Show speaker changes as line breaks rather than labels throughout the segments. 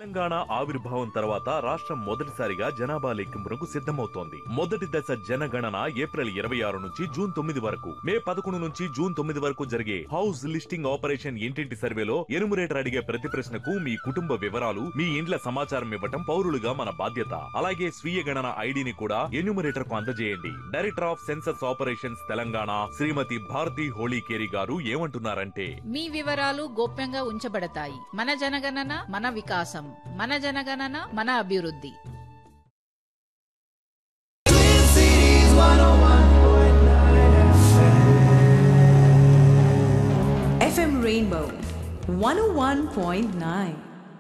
తెలంగాణ ఆవిర్భావం తర్వాత రాష్ట్రం మొదటిసారిగా జనాభా లెక్కింపునకు సిద్ధమవుతోంది. మొదటి దశ జనగణన ఏప్రిల్ 26 నుంచి జూన్ 9 వరకు, మే 11 నుంచి జూన్ 9 వరకు జరిగే హౌస్ లిస్టింగ్ ఆపరేషన్ ఇంటింటి సర్వేలో ఎనుమరేటర్ అడిగే ప్రతి ప్రశ్నకు మీ కుటుంబ వివరాలు, మీ ఇండ్ల సమాచారం ఇవ్వటం పౌరులుగా మన బాధ్యత. అలాగే స్వీయ గణన ఐడిని కూడా ఎన్యూమరేటర్ కు అందజేయండి. Director of census operations Telangana శ్రీమతి భారతి హోళీకేరి గారు ఏమంటున్నారంటే,
మీ వివరాలు గోప్యంగా ఉంచబడతాయి. మన జనగణన మన వికాసం, మన జనగణన మన అభివృద్ధి.
FM Rainbow 101.9.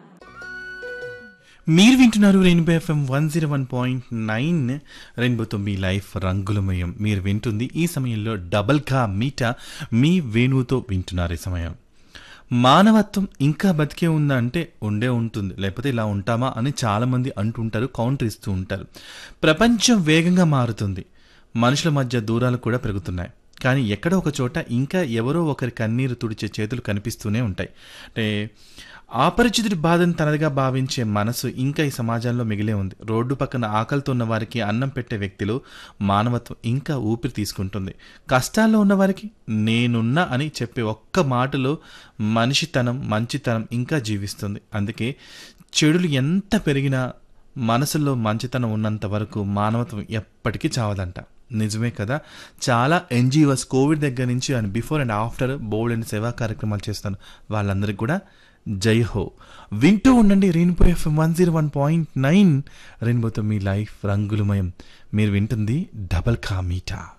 మీరు వింటున్నారు రెయిన్బో ఎఫ్ఎం 101.9. రెయిన్బోతో మీ లైఫ్ రంగులమయం. మీరు వింటుంది ఈ సమయంలో డబల్ కా మీటా మీ వేణువుతో వింటున్నారు. ఈ సమయం మానవత్వం ఇంకా బతికే ఉందా అంటే ఉండే ఉంటుంది, లేకపోతే ఇలా ఉంటామా అని చాలామంది అంటుంటారు, కౌంటర్ ఇస్తూ ఉంటారు. ప్రపంచం వేగంగా మారుతుంది, మనుషుల మధ్య దూరాలు కూడా పెరుగుతున్నాయి. కానీ ఎక్కడో ఒక చోట ఇంకా ఎవరో ఒకరి కన్నీరు తుడిచే చేతులు కనిపిస్తూనే ఉంటాయి. అంటే అపరిచితుడి బాధను తనదిగా భావించే మనసు ఇంకా ఈ సమాజంలో మిగిలే ఉంది. రోడ్డు పక్కన ఆకలితో ఉన్న వారికి అన్నం పెట్టే వ్యక్తిలో మానవత్వం ఇంకా ఊపిరి తీసుకుంటుంది. కష్టాల్లో ఉన్నవారికి నేనున్నా అని చెప్పే ఒక్క మాటలో మనిషితనం, మంచితనం ఇంకా జీవిస్తుంది. అందుకే చెడులు ఎంత పెరిగినా మనసులో మంచితనం ఉన్నంత వరకు మానవత్వం ఎప్పటికీ చావదంట. నిజమే కదా. చాలా ఎన్జిఓస్ కోవిడ్ దగ్గర నుంచి and before and after bold and సేవా కార్యక్రమాలు చేస్తాను. వాళ్ళందరికీ కూడా జై హో. వింటూ ఉండండి రెయిన్బో ఎఫ్ఎం 101.9. రెయిన్బోతో మీ లైఫ్ రంగులమయం. మీరు వింటుంది డబల్ కా మీటా.